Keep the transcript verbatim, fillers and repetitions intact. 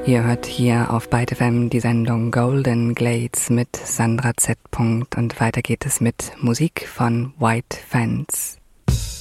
Ihr hört hier auf Byte F M die Sendung Golden Glades mit Sandra Z. Und weiter geht es mit Musik von White Fence.